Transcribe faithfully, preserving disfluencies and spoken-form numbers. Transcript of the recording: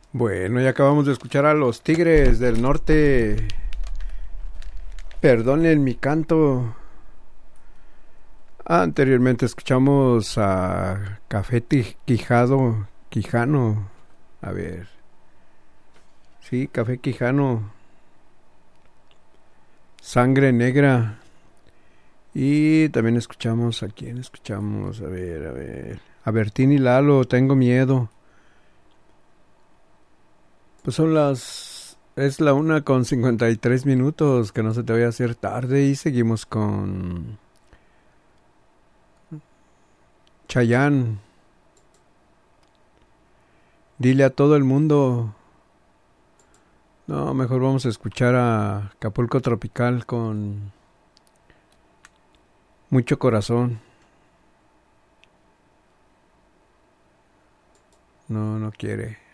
Bueno, ya acabamos de escuchar a los Tigres del Norte. Perdonen mi canto. Anteriormente escuchamos a Café Ti- Quijado, Quijano. A ver. Sí, Café Quijano. Sangre Negra. Y también escuchamos, ¿a quién escuchamos? A ver, a ver. A Bertín y Lalo, Tengo Miedo. Pues son las... Es la una con cincuenta y tres minutos, que no se te vaya a hacer tarde. Y seguimos con Chayanne. Dile a todo el mundo. No, mejor vamos a escuchar a Acapulco Tropical con Mucho Corazón. No, no quiere.